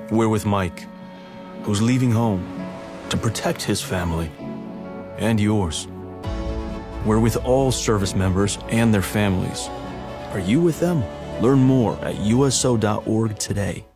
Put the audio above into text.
We're with Mike, who's leaving home to protect his family and yours. We're with all service members and their families. Are you with them? Learn more at uso.org today.